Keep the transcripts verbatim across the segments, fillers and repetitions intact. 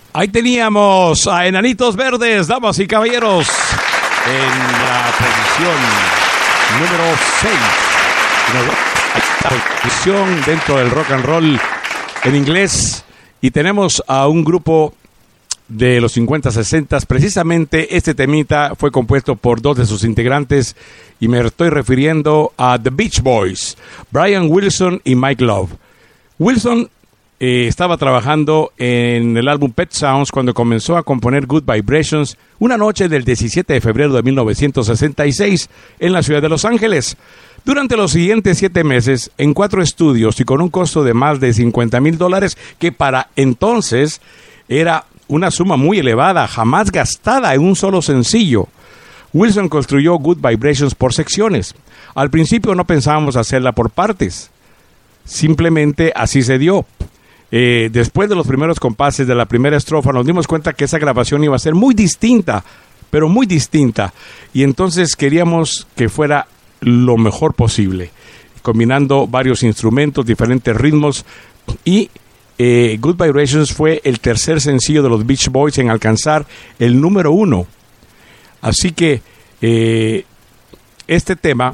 Ahí teníamos a Enanitos Verdes, damas y caballeros, en la posición número seis. La posición dentro del rock and roll en inglés. Y tenemos a un grupo de los cincuenta sesenta. Precisamente este temita fue compuesto por dos de sus integrantes y me estoy refiriendo a The Beach Boys, Brian Wilson y Mike Love. Wilson eh, estaba trabajando en el álbum Pet Sounds cuando comenzó a componer Good Vibrations una noche del diecisiete de febrero de mil novecientos sesenta y seis en la ciudad de Los Ángeles. Durante los siguientes siete meses, en cuatro estudios y con un costo de más de cincuenta mil dólares, que para entonces era una suma muy elevada, jamás gastada en un solo sencillo, Wilson construyó Good Vibrations por secciones. Al principio no pensábamos hacerla por partes, simplemente así se dio. Eh, después de los primeros compases de la primera estrofa nos dimos cuenta que esa grabación iba a ser muy distinta, pero muy distinta, y entonces queríamos que fuera lo mejor posible, combinando varios instrumentos, diferentes ritmos, y eh, Good Vibrations fue el tercer sencillo de los Beach Boys en alcanzar el número uno. Así que eh, este tema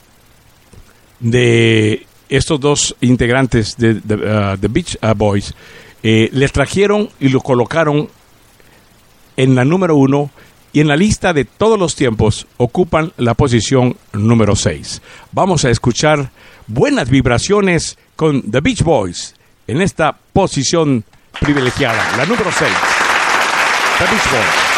de estos dos integrantes de The uh, the Beach uh, Boys eh, les trajeron y lo colocaron en la número uno, y en la lista de todos los tiempos ocupan la posición número seis. Vamos a escuchar Buenas Vibraciones con The Beach Boys en esta posición privilegiada, la número seis. The Beach Boys.